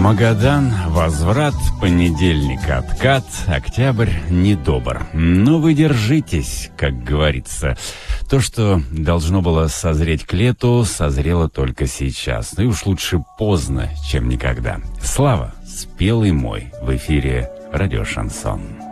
Магадан, возврат, понедельник, откат, октябрь недобр. Но вы держитесь, как говорится. То, что должно было созреть к лету, созрело только сейчас. Ну и уж лучше поздно, чем никогда. Слава, спелый мой, в эфире радио «Шансон».